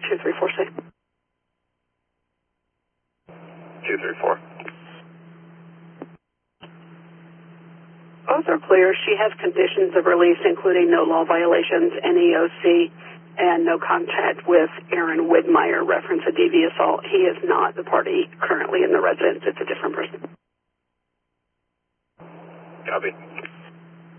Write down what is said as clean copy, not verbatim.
234C. 234. Both are clear. She has conditions of release, including no law violations, NEOC, and no contact with Aaron Widmeyer, reference a DV assault. He is not the party currently in the residence. It's a different person. Copy.